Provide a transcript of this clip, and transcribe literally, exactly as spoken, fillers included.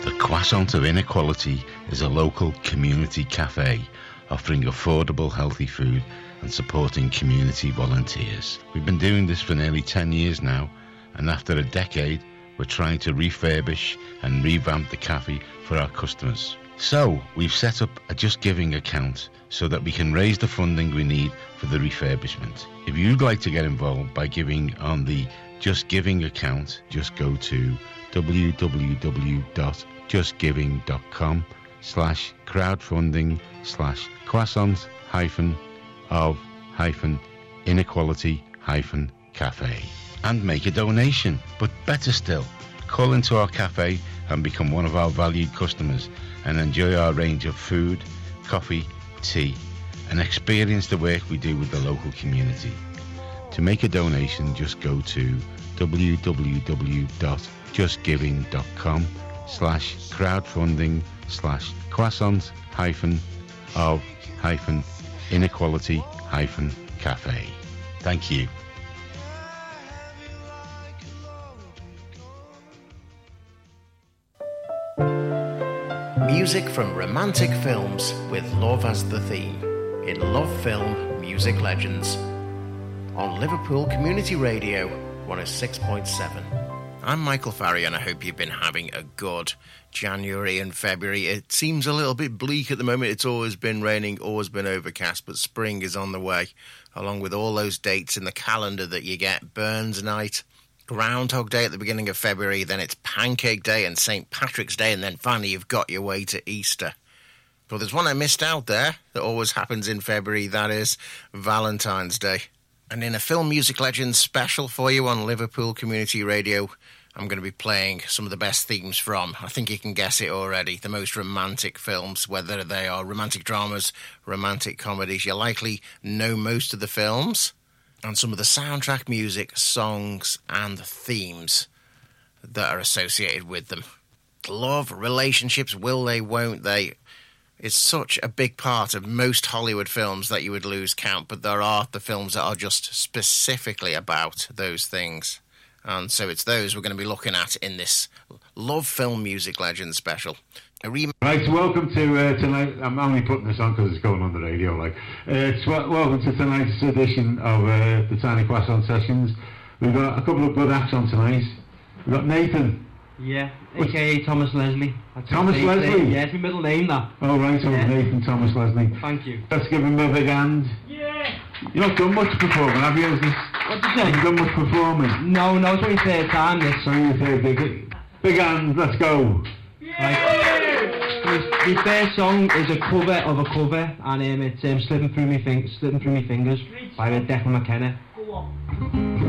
The Croissant of Inequality is a local community cafe offering affordable healthy food and supporting community volunteers. We've been doing this for nearly ten years now, and after a decade we're trying to refurbish and revamp the cafe for our customers. So we've set up a Just Giving account so that we can raise the funding we need for the refurbishment. If you'd like to get involved by giving on the Just Giving account, just go to www.justgiving.com slash crowdfunding slash croissant hyphen of hyphen inequality hyphen cafe and make a donation. But better still, call into our cafe and become one of our valued customers and enjoy our range of food, coffee, tea, and experience the work we do with the local community. To make a donation, just go to www.justgiving.com slash crowdfunding slash croissant hyphen of hyphen inequality hyphen cafe. Thank you. Music from romantic films with love as the theme in Love Film Music Legends on Liverpool Community Radio one oh six point seven. I'm Michael Farry and I hope you've been having a good January and February. It seems a little bit bleak at the moment. It's always been raining, always been overcast, but spring is on the way, along with all those dates in the calendar that you get. Burns Night, Groundhog Day at the beginning of February, then it's Pancake Day and Saint Patrick's Day, and then finally you've got your way to Easter. But there's one I missed out there that always happens in February, that is Valentine's Day. And in a Film Music Legends special for you on Liverpool Community Radio, I'm going to be playing some of the best themes from, I think you can guess it already, the most romantic films, whether they are romantic dramas, romantic comedies. You likely know most of the films and some of the soundtrack music, songs and themes that are associated with them. Love, relationships, will they, won't they? It's such a big part of most Hollywood films that you would lose count, but there are the films that are just specifically about those things. And so it's those we're going to be looking at in this Love Film Music Legends special. A rem- right, so welcome to uh, tonight. I'm only putting this on because it's going on the radio. Like, uh, it's w- welcome to tonight's edition of uh, the Tiny Croissant Sessions. We've got a couple of good acts on tonight. We've got Nathan. Yeah, a k a. Thomas Leslie. That's Thomas Leslie? Yeah, it's my middle name, that. Oh, right, so yeah. Nathan Thomas Leslie. Thank you. Let's give him a big hand. Yeah! You've not done much performing, have you? Is this, what did you say? Have you done much performing? No, no, it's only third time, this. So you third big, big hand, let's go. Right. My first song is a cover of a cover, and um, it's um, Slipping Through Me Fing- Slipping Through Me Fingers by Declan McKenna. Go on.